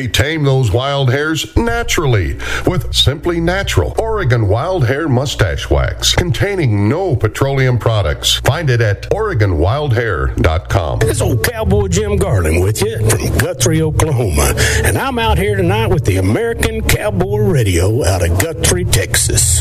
They tame those wild hairs naturally with Simply Natural Oregon Wild Hair Mustache Wax containing no petroleum products. Find it at OregonWildHair.com. This old cowboy Jim Garland with you from Guthrie, Oklahoma. And I'm out here tonight with the American Cowboy Radio out of Guthrie, Texas.